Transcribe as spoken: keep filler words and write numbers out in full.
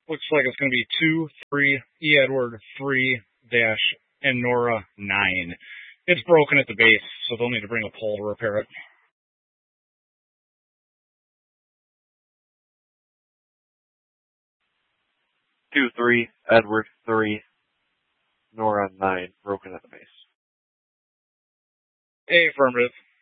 Looks like it's going to be two, three, E. Edward, three, dash, and Nora, nine. It's broken at the base, so they'll need to bring a pole to repair it. Two, three, Edward, three, Nora, nine, broken at the base. A, affirmative.